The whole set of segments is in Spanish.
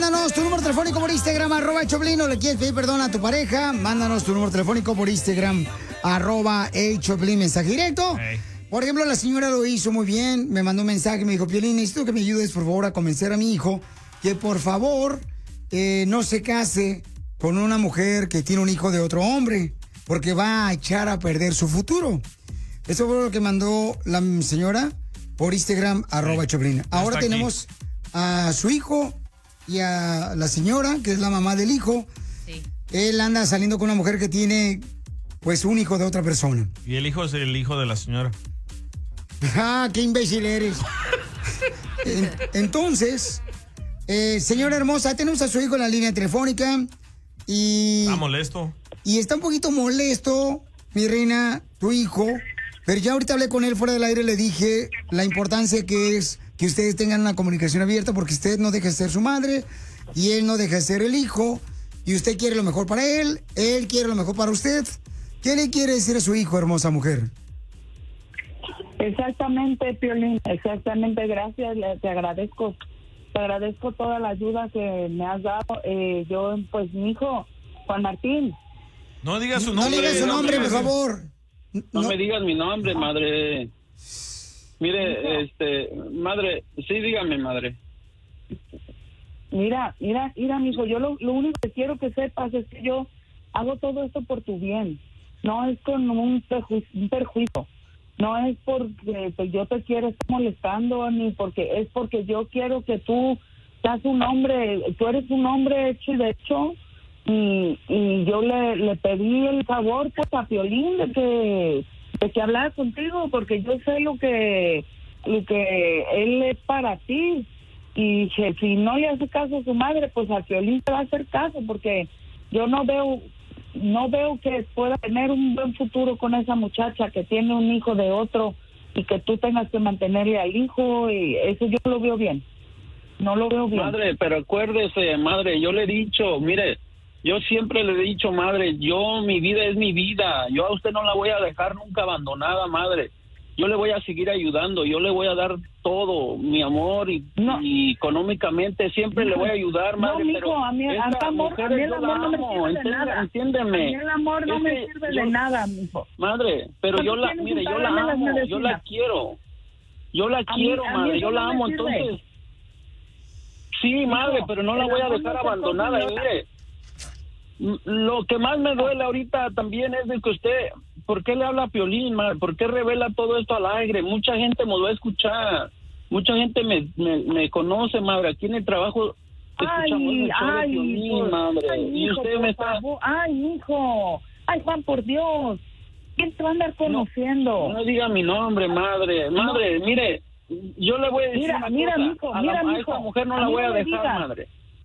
Mándanos tu número telefónico por Instagram, @Choplin, o le quieres pedir perdón a tu pareja, mándanos tu número telefónico por Instagram, @Choplin, mensaje directo. Hey. Por ejemplo, la señora lo hizo muy bien, me mandó un mensaje, me dijo, Piolín, necesito que me ayudes, por favor, a convencer a mi hijo que, por favor, no se case con una mujer que tiene un hijo de otro hombre, porque va a echar a perder su futuro. Eso fue lo que mandó la señora por Instagram, @Choplin. Ahora Está tenemos a su hijo y a la señora, que es la mamá del hijo. Sí. Él anda saliendo con una mujer que tiene, pues, un hijo de otra persona. Y el hijo es el hijo de la señora. ¡Ah, qué imbécil eres! Entonces, señora hermosa, tenemos a su hijo en la línea telefónica y... Está molesto. Y está un poquito molesto, mi reina, tu hijo. Pero ya ahorita hablé con él fuera del aire, le dije la importancia que es que ustedes tengan una comunicación abierta, porque usted no deja de ser su madre y él no deja de ser el hijo. Y usted quiere lo mejor para él quiere lo mejor para usted. ¿Qué le quiere decir a su hijo, hermosa mujer? Exactamente, Piolín, exactamente, gracias, te agradezco toda la ayuda que me has dado. Yo, pues, mi hijo, Juan Martín. No diga su No nombre. diga su nombre, por favor. No me digas mi nombre, madre. Mire, madre, sí, dígame, madre. Mira, mijo, yo lo único que quiero que sepas es que yo hago todo esto por tu bien. No es con un perjuicio. No es porque yo te quiero estar molestando, ni porque es porque yo quiero que tú seas un hombre, tú eres un hombre hecho y derecho. Y yo le pedí el favor, pues, a Piolín de que hablara contigo, porque yo sé lo que él es para ti. Y que si no le hace caso a su madre, pues a Piolín te va a hacer caso, porque yo no veo que pueda tener un buen futuro con esa muchacha que tiene un hijo de otro y que tú tengas que mantenerle al hijo, y eso yo lo veo bien. No lo veo bien. Madre, pero acuérdese, madre, yo le he dicho, mire, yo siempre le he dicho, madre, mi vida es mi vida, yo a usted no la voy a dejar nunca abandonada, madre. Yo le voy a seguir ayudando, yo le voy a dar todo, mi amor, y económicamente siempre le voy a ayudar, madre. No, mijo, pero a mí el amor no me sirve de nada. Entiéndeme. A mí el amor no me sirve de nada, mijo. Madre, pero yo la amo, yo la quiero. Yo la quiero, madre, yo la amo, entonces. Sí, madre, pero no la voy a dejar abandonada, y mire. Lo que más me duele ahorita también es de que usted, ¿por qué le habla a Piolín, madre? ¿Por qué revela todo esto al aire? Mucha gente me lo va a escuchar, mucha gente me conoce, madre. Aquí en el trabajo escuchamos el show de Piolín, madre. Y usted me está... hijo, Juan, por Dios, ¿quién te va a andar conociendo? No diga mi nombre, madre. Madre, mire, yo le voy a decir mira, una mijo, cosa. mira, a esta mujer no la voy a dejar, madre.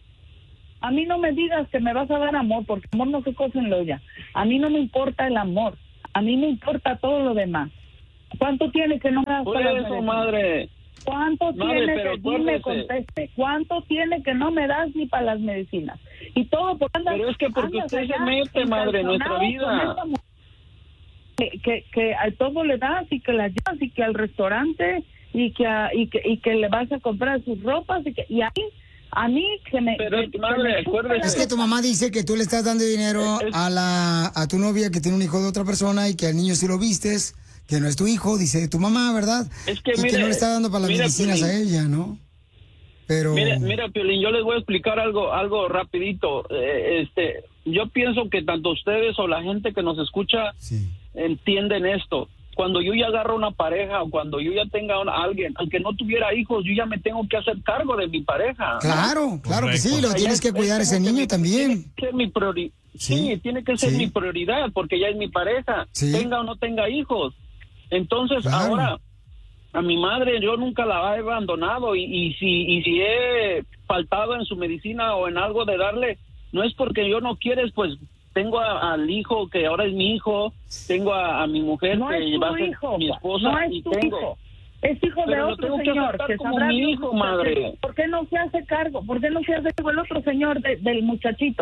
A mí no me digas que me vas a dar amor, porque amor no se cose en la olla. A mí no me importa el amor, a mí me importa todo lo demás. ¿Cuánto tiene que no me das para las medicinas? Madre. ¿Cuánto tiene que dime, conteste? ¿Cuánto tiene que no me das ni para las medicinas? Y todo por andar. Pero es que porque usted se mete, madre, en nuestra vida. Que a todo le das, y que la llevas, y que al restaurante, y que le vas a comprar sus ropas, y ahí a mí que me... Pero madre, acuérdese. Es que tu mamá dice que tú le estás dando dinero a tu novia que tiene un hijo de otra persona, y que al niño sí lo vistes, que no es tu hijo, dice tu mamá, ¿verdad? Es que, y mire, que no le está dando para las medicinas Piolín, a ella, ¿no? Pero... Mira, Piolín, yo les voy a explicar algo rapidito. Yo pienso que tanto ustedes o la gente que nos escucha entienden esto. Cuando yo ya agarro una pareja, o cuando yo ya tenga a alguien, aunque no tuviera hijos, yo ya me tengo que hacer cargo de mi pareja. Claro, claro que sí, lo tienes que cuidar ese niño también. Tiene que ser mi prioridad. Sí, tiene que ser mi prioridad, porque ya es mi pareja, tenga o no tenga hijos. Entonces, ahora, a mi madre yo nunca la he abandonado, y si he faltado en su medicina o en algo de darle, no es porque yo no quiera, pues tengo al hijo que ahora es mi hijo, tengo a mi mujer que va a ser mi esposa, no es y tu tengo... hijo. Es hijo de otro señor que como sabrá mi hijo, madre. ¿Por qué no se hace cargo? ¿Por qué no se hace cargo el otro señor del muchachito?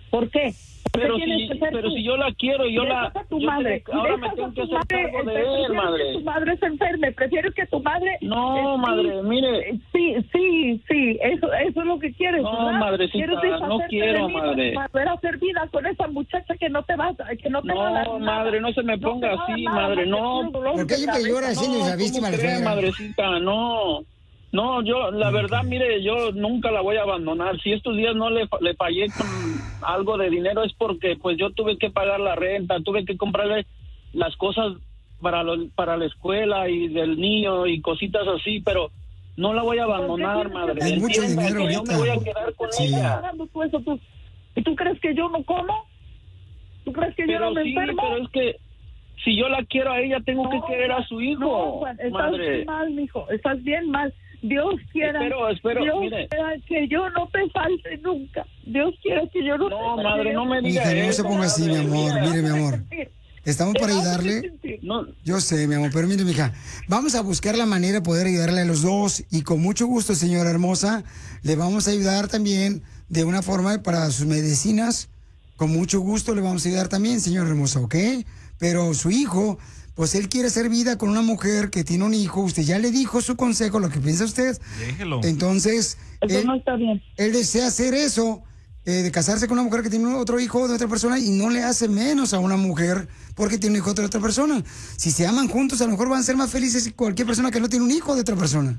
¿Por qué? Pero si yo la quiero, ahora me tengo que hacer cargo de él, madre. Que tu madre se enferme, prefieres que tu madre... No, madre, mire. Sí, eso es lo que quieres. No, ¿verdad? madrecita, no quiero, madre. Para hacer vida con esa muchacha que no te va a dar No, madre, no se me ponga así, madre, no. ¿Por qué siempre llora haciendo esa víctima de fe, madrecita? No, yo, la verdad, mire, yo nunca la voy a abandonar. Si estos días no le fallé con algo de dinero es porque, pues, yo tuve que pagar la renta, tuve que comprarle las cosas para la escuela y del niño y cositas así, pero no la voy a abandonar, madre. Hay mucho dinero ahorita. Yo me voy a quedar con ella. ¿Y tú crees que yo no como? ¿Tú crees que yo no me enfermo? Pero es que si yo la quiero a ella, tengo que querer a su hijo, madre. Estás mal, mijo, estás bien mal. Dios quiera, espero, Dios mire. quiera que yo no te falte nunca. Dios quiera que yo no te falte. No, madre, no me digas eso. No se ponga así, mi amor. Mire, mi amor. Estamos para ayudarle. No. Yo sé, mi amor, pero mire, mija, vamos a buscar la manera de poder ayudarle a los dos y con mucho gusto, señora hermosa, le vamos a ayudar también de una forma para sus medicinas. Con mucho gusto le vamos a ayudar también, señora hermosa, ¿ok? Pero su hijo, pues él quiere hacer vida con una mujer que tiene un hijo. Usted ya le dijo su consejo, lo que piensa usted. Déjelo. Entonces, eso no está bien. Él desea hacer eso, de casarse con una mujer que tiene otro hijo de otra persona y no le hace menos a una mujer porque tiene un hijo de otra persona. Si se aman juntos, a lo mejor van a ser más felices que cualquier persona que no tiene un hijo de otra persona.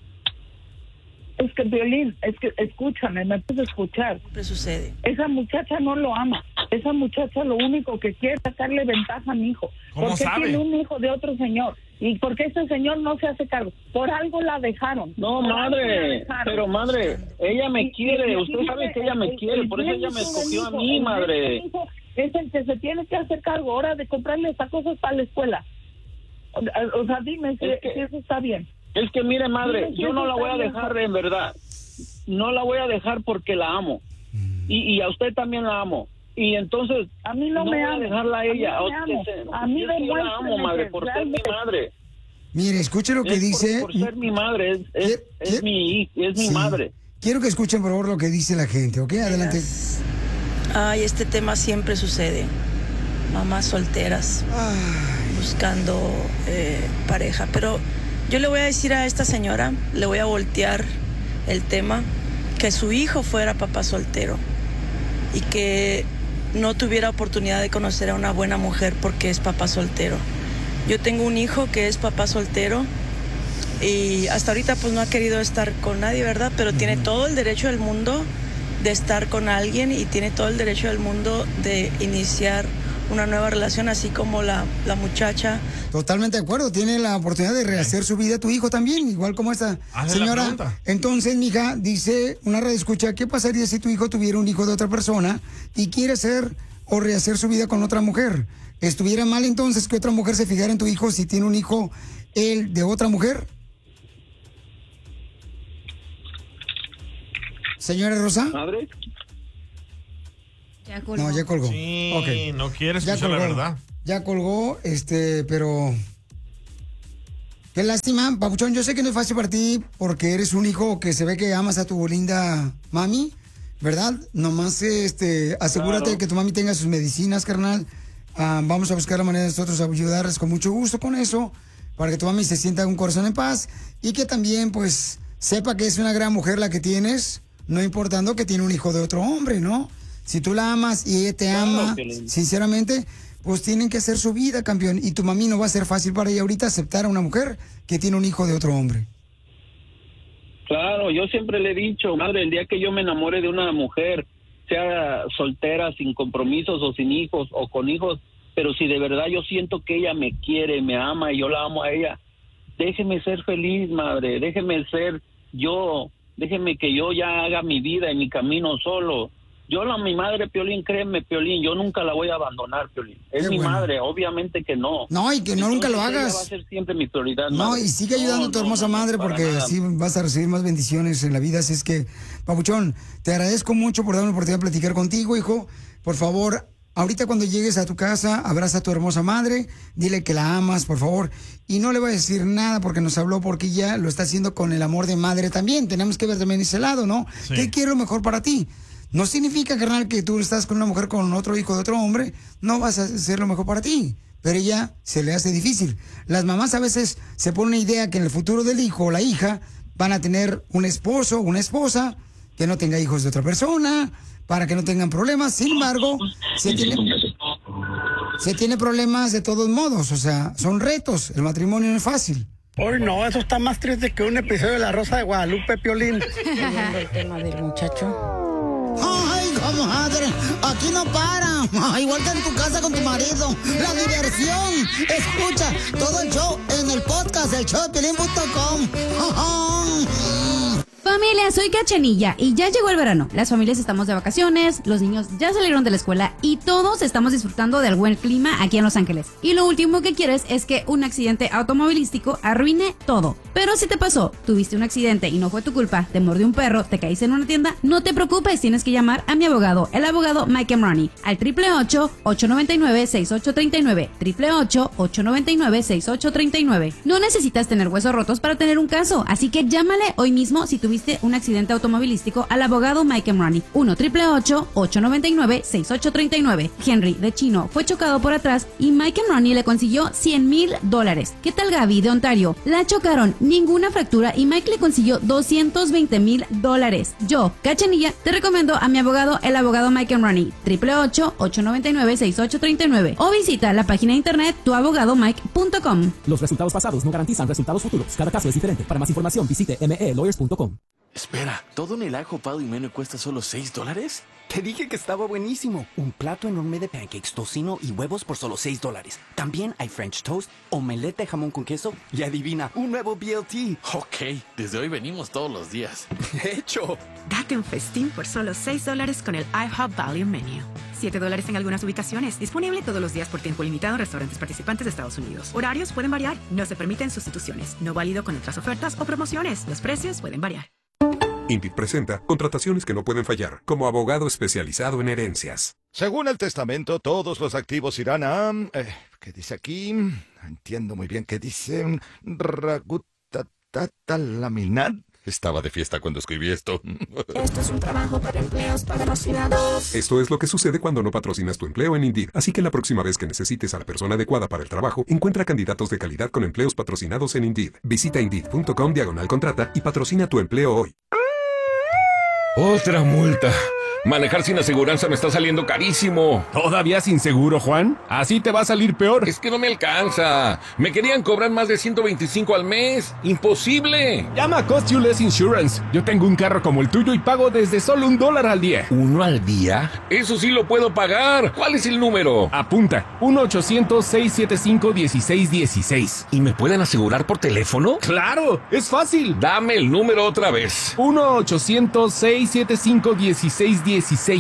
Es que, Violín, escúchame, me puedes escuchar. ¿Qué sucede? Esa muchacha no lo ama. Esa muchacha lo único que quiere es sacarle ventaja a mi hijo. ¿Cómo porque sabe? Tiene un hijo de otro señor. ¿Y porque ese señor no se hace cargo? Por algo la dejaron. No, madre, pero madre, ella me quiere. Usted sabe que ella me quiere, por eso ella me escogió a mí, madre. Es el que se tiene que hacer cargo ahora de comprarle esas cosas para la escuela. O sea, dime si eso está bien. Es que mire, madre, yo no la voy a dejar en verdad. No la voy a dejar porque la amo. Y a usted también la amo. Y entonces, a mí no me voy a amo. dejarla a ella. A mí me yo la amo, madre, por ser mi madre. Mire, escuche lo que dice. Por ser mi madre, es mi madre. Quiero que escuchen, por favor, lo que dice la gente, ¿ok? Adelante. Ay, este tema siempre sucede. Mamás solteras buscando pareja. Pero yo le voy a decir a esta señora, le voy a voltear el tema, que su hijo fuera papá soltero y que no tuviera oportunidad de conocer a una buena mujer porque es papá soltero. Yo tengo un hijo que es papá soltero y hasta ahorita pues no ha querido estar con nadie, ¿verdad? Pero tiene todo el derecho del mundo de estar con alguien y tiene todo el derecho del mundo de iniciar una nueva relación, así como la muchacha. Totalmente de acuerdo, tiene la oportunidad de rehacer su vida tu hijo también, igual como esta señora. Entonces, mija, dice una radioescucha, ¿qué pasaría si tu hijo tuviera un hijo de otra persona y quiere hacer o rehacer su vida con otra mujer? ¿Estuviera mal entonces que otra mujer se fijara en tu hijo si tiene un hijo él de otra mujer? Señora Rosa. ¿Madre? Ya colgó. No, ya colgó. Sí, okay. No quiere escuchar la verdad. Ya colgó, pero... Qué lástima, papuchón. Yo sé que no es fácil para ti porque eres un hijo que se ve que amas a tu linda mami, ¿verdad? Nomás asegúrate de que tu mami tenga sus medicinas, carnal. Vamos a buscar la manera de nosotros ayudarles con mucho gusto con eso, para que tu mami se sienta un corazón en paz y que también, pues, sepa que es una gran mujer la que tienes, no importando que tiene un hijo de otro hombre, ¿no? Si tú la amas y ella te ama, sinceramente, pues tienen que hacer su vida, campeón. Y tu mami no va a ser fácil para ella ahorita aceptar a una mujer que tiene un hijo de otro hombre. Claro, yo siempre le he dicho, madre, el día que yo me enamore de una mujer, sea soltera, sin compromisos o sin hijos o con hijos, pero si de verdad yo siento que ella me quiere, me ama y yo la amo a ella, déjeme ser feliz, madre, déjeme ser yo, déjeme que yo ya haga mi vida y mi camino solo. Mi madre, Piolín, créeme, Piolín, yo nunca la voy a abandonar, Piolín. Es mi madre, obviamente que no. No, y que entonces, nunca lo hagas. Ella va a ser siempre mi prioridad, No, madre. y sigue ayudando a tu hermosa madre porque así vas a recibir más bendiciones en la vida. Así es que, papuchón, te agradezco mucho por darme la oportunidad de platicar contigo, hijo. Por favor, ahorita cuando llegues a tu casa, abraza a tu hermosa madre, dile que la amas, por favor. Y no le voy a decir nada porque nos habló, porque ya lo está haciendo con el amor de madre también. Tenemos que ver también ese lado, ¿no? Sí. ¿Qué quiero mejor para ti? no significa, carnal, que tú estás con una mujer con otro hijo de otro hombre, no vas a hacer lo mejor para ti. Pero ella se le hace difícil. Las mamás a veces se ponen una idea que en el futuro del hijo o la hija van a tener un esposo o una esposa que no tenga hijos de otra persona, para que no tengan problemas. Sin embargo, se tiene problemas de todos modos. O sea, son retos. El matrimonio no es fácil. Hoy no, eso está más triste que un episodio de La Rosa de Guadalupe, Piolín. El tema del muchacho. Ay, comadre, aquí no para. Igual que en tu casa con tu marido. La diversión. Escucha todo el show en el podcast del showdepiolín.com. Familia, soy Cachanilla y ya llegó el verano. Las familias estamos de vacaciones, los niños ya salieron de la escuela y todos estamos disfrutando del buen clima aquí en Los Ángeles. Y lo último que quieres es que un accidente automovilístico arruine todo. Pero si te pasó, tuviste un accidente y no fue tu culpa, te mordió un perro, te caíste en una tienda, no te preocupes, tienes que llamar a mi abogado, el abogado Mike Emrani, al 888-899-6839, 888-899-6839. No necesitas tener huesos rotos para tener un caso, así que llámale hoy mismo si tuviste un accidente automovilístico al abogado Mike Emrani, 1-888-899-6839. Henry, de Chino, fue chocado por atrás y Mike Emrani le consiguió $100,000. ¿Qué tal Gaby, de Ontario? La chocaron, ninguna fractura y Mike le consiguió $220,000. Yo, Cachanilla, te recomiendo a mi abogado, el abogado Mike Emrani, 888-899-6839 o visita la página de internet tuabogadomike.com. Los resultados pasados no garantizan resultados futuros. Cada caso es diferente. Para más información visite melawyers.com. Espera, ¿todo en el ajo pado y medio cuesta solo $6? Te dije que estaba buenísimo. Un plato enorme de pancakes, tocino y huevos por solo $6. También hay French toast, omelette de jamón con queso y adivina, un nuevo BLT. Ok, desde hoy venimos todos los días. ¡Hecho! Date un festín por solo $6 con el IHOP Value Menu. $7 en algunas ubicaciones. Disponible todos los días por tiempo limitado en restaurantes participantes de Estados Unidos. Horarios pueden variar. No se permiten sustituciones. No válido con otras ofertas o promociones. Los precios pueden variar. Indeed presenta contrataciones que no pueden fallar, como abogado especializado en herencias. Según el testamento, todos los activos irán a... ¿qué dice aquí? No entiendo muy bien qué dice. Laminar. Estaba de fiesta cuando escribí esto. Esto es un trabajo para empleos patrocinados. Esto es lo que sucede cuando no patrocinas tu empleo en Indeed. Así que la próxima vez que necesites a la persona adecuada para el trabajo, encuentra candidatos de calidad con empleos patrocinados en Indeed. Visita Indeed.com/contrata y patrocina tu empleo hoy. Otra multa. Manejar sin aseguranza me está saliendo carísimo. ¿Todavía sin seguro, Juan? Así te va a salir peor. Es que no me alcanza. Me querían cobrar más de $125 al mes. ¡Imposible! Llama a Cost You Less Insurance. Yo tengo un carro como el tuyo y pago desde solo $1 al día. ¿1 al día? Eso sí lo puedo pagar. ¿Cuál es el número? Apunta. 1-800-675-1616. ¿Y me pueden asegurar por teléfono? ¡Claro! ¡Es fácil! Dame el número otra vez. 1-800-675-1616.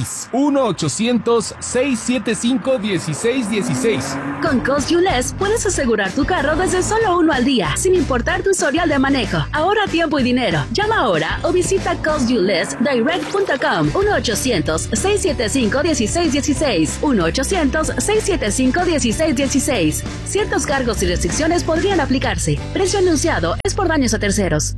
1-800-675-1616. Con Cost You Less puedes asegurar tu carro desde solo $1 al día, sin importar tu historial de manejo. Ahorra tiempo y dinero. Llama ahora o visita costyouLessDirect.com. 1-800-675-1616. 1-800-675-1616. Ciertos cargos y restricciones podrían aplicarse. Precio anunciado es por daños a terceros.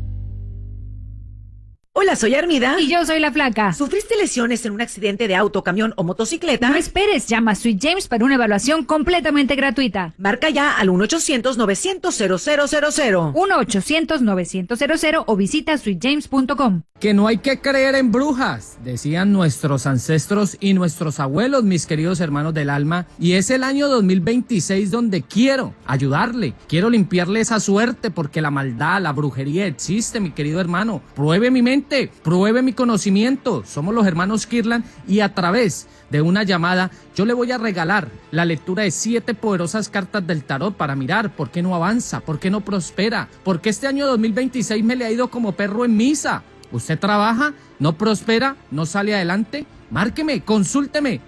Hola, soy Armida. Y yo soy la Flaca. ¿Sufriste lesiones en un accidente de auto, camión o motocicleta? No esperes, llama a Sweet James para una evaluación completamente gratuita. Marca ya al 1-800-900-0000. 1-800-900-0000 o visita sweetjames.com. Que no hay que creer en brujas, decían nuestros ancestros y nuestros abuelos, mis queridos hermanos del alma. Y es el año 2026 donde quiero ayudarle, quiero limpiarle esa suerte porque la maldad, la brujería existe, mi querido hermano. Pruebe mi mente. Pruebe mi conocimiento. Somos los hermanos Kirlan y a través de una llamada yo le voy a regalar la lectura de 7 poderosas cartas del tarot para mirar por qué no avanza, por qué no prospera, por qué este año 2026 me le ha ido como perro en misa. ¿Usted trabaja, no prospera, no sale adelante? Márqueme, consúlteme,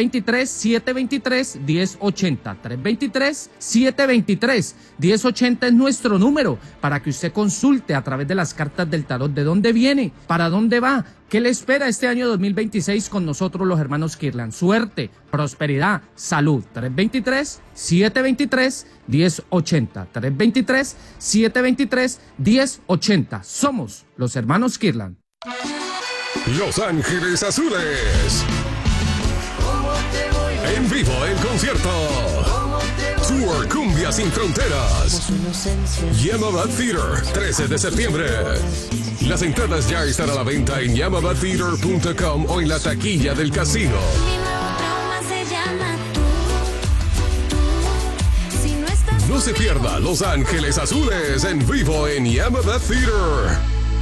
323-723-1080, 323-723-1080 es nuestro número para que usted consulte a través de las cartas del tarot de dónde viene, para dónde va, qué le espera este año 2026 con nosotros los hermanos Kirlan. Suerte, prosperidad, salud, 323-723-1080, 323-723-1080. Somos los hermanos Kirlan. Los Ángeles Azules. En vivo en concierto. Tour Cumbia Sin Fronteras. Yamaba Theater, 13 de septiembre. Las entradas ya están a la venta en yamabatheater.com o en la taquilla del casino. No se pierda Los Ángeles Azules en vivo en Yamaba Theater.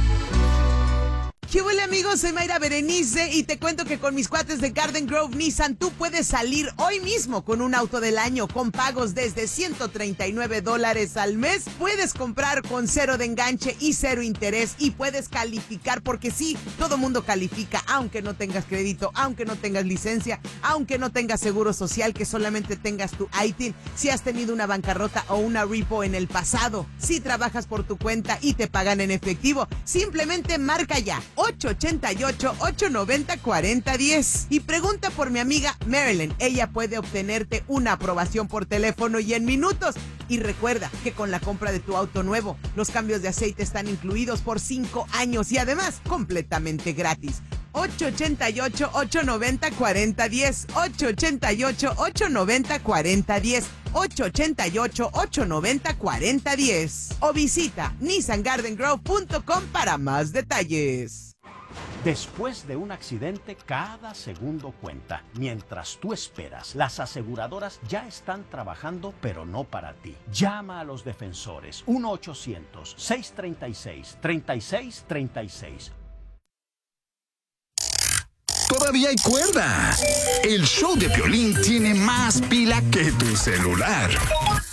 ¿Qué huele, amigos? Soy Mayra Berenice y te cuento que con mis cuates de Garden Grove Nissan tú puedes salir hoy mismo con un auto del año con pagos desde $139 al mes. Puedes comprar con 0 de enganche y 0 interés y puedes calificar, porque sí, todo mundo califica, aunque no tengas crédito, aunque no tengas licencia, aunque no tengas seguro social, que solamente tengas tu ITIN, si has tenido una bancarrota o una repo en el pasado, si trabajas por tu cuenta y te pagan en efectivo, simplemente marca ya 888-890-4010 y pregunta por mi amiga Marilyn. Ella puede obtenerte una aprobación por teléfono y en minutos. Y recuerda que con la compra de tu auto nuevo, los cambios de aceite están incluidos por 5 años y además completamente gratis. 888-890-4010, 888-890-4010, 888-890-4010 o visita nissangardengrove.com para más detalles. Después de un accidente, cada segundo cuenta. Mientras tú esperas, las aseguradoras ya están trabajando, pero no para ti. Llama a los defensores. 1-800-636-3636. Todavía hay cuerda. El show de Piolín tiene más pila que tu celular.